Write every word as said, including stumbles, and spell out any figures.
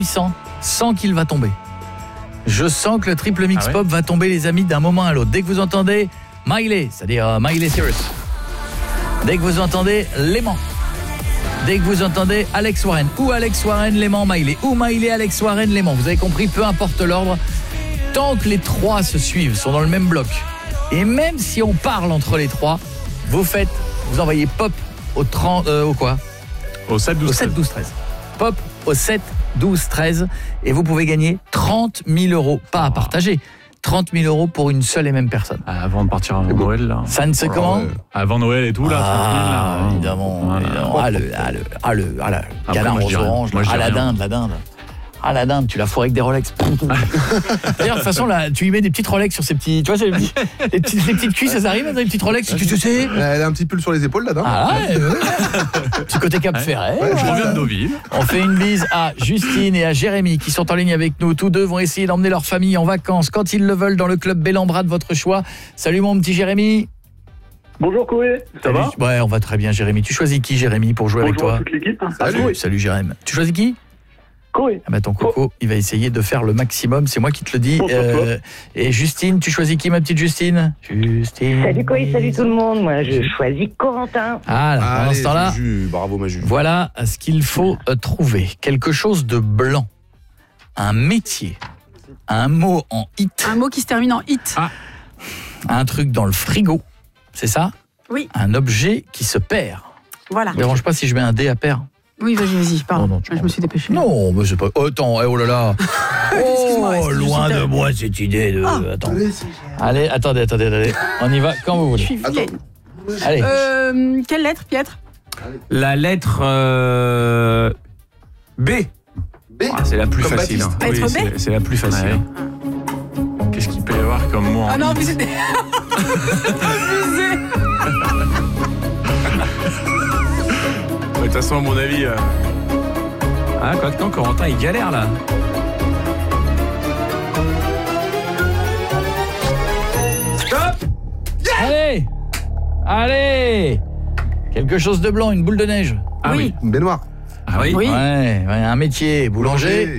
sens, sens qu'il va tomber. Je sens que le triple mix Ah ouais pop va tomber, les amis, d'un moment à l'autre. Dès que vous entendez Miley, c'est-à-dire euh, Miley Cyrus. Dès que vous entendez Léman. Dès que vous entendez Alex Warren. Ou Alex Warren, Léman, Miley. Ou Miley, Alex Warren, Léman. Vous avez compris, peu importe l'ordre. Tant que les trois se suivent, sont dans le même bloc. Et même si on parle entre les trois, vous faites, vous envoyez pop au trente, euh, au quoi ? Au sept douze Au sept douze treize. Pop au sept douze treize et vous pouvez gagner trente mille euros, pas à partager. trente mille euros pour une seule et même personne. Ah, avant de partir à Noël, là. Ça ne sait Alors, comment ouais. Avant Noël et tout, là. Ah, tranquille, là. évidemment, Voilà. évidemment. Ah, le, ah, le, ah, le, ah, la Après, canard moi, je aux dis rien. oranges, Moi, je ah, dis la rien. dinde, la dinde. Ah, la dinde, tu la fourres avec des Rolex. D'ailleurs, de toute façon, là, tu y mets des petites Rolex sur ces petits... Tu vois, les, petits, les, petites, les petites cuisses, elles arrivent, elles ont des petites Rolex, qu'est-ce que tu sais ? Elle a un petit pull sur les épaules là-dedans. Ah, ouais, ouais. Petit côté Cap Ferret. Ouais, Je reviens de Deauville. On fait une bise à Justine et à Jérémy qui sont en ligne avec nous. Tous deux vont essayer d'emmener leur famille en vacances quand ils le veulent dans le club Bellambra de votre choix. Salut mon petit Jérémy. Bonjour Koé, ça va? Ouais, on va très bien Jérémy. Tu choisis qui Jérémy pour jouer Bonjour à avec toute l'équipe. toi? Ah, Salut, Koé. salut Jérémy. Tu choisis qui? Koé. Ah bah ton coco, il va essayer de faire le maximum, c'est moi qui te le dis. Bon, Euh, et Justine, tu choisis qui ma petite Justine? Justine. Salut Koé, salut tout le monde. Moi, je choisis Corentin. Ah, là, pendant Allez, ce temps-là, Juju, bravo ma Juju. voilà ce qu'il faut euh, trouver. Quelque chose de blanc. Un métier. Un mot en hit. Un mot qui se termine en hit. Ah. Un truc dans le frigo. C'est ça? Oui. Un objet qui se perd. Voilà. Ça ne dérange pas si je mets un dé à perdre? Oui, vas-y, vas-y, pardon. Non, non, tu je me suis dépêchée. Non, mais c'est pas... Oh, attends, eh, oh là là. Excuse-moi, Oh, c'est loin juste- de moi cette idée de... Ah. Attends. Allez, attendez, attendez, attendez. On y va quand vous Je voulez. suis vieille. Allez. Euh, quelle lettre, Pietre? La lettre euh, B. B. Ah, c'est la plus Comme facile. Baptiste. hein. Lettre Oui, B. c'est- c'est la plus facile. Ouais. hein. Qu'est-ce qu'il peut y avoir comme mot en Ah non, hit mais c'était... Abusé. De toute façon, à mon avis... euh, Ah, quoi quand Corentin, il galère là. Stop. Allez. Allez. Quelque chose de blanc, une boule de neige. Ah oui. Une baignoire. Ah oui. Oui. Ouais, ouais, un métier, boulanger.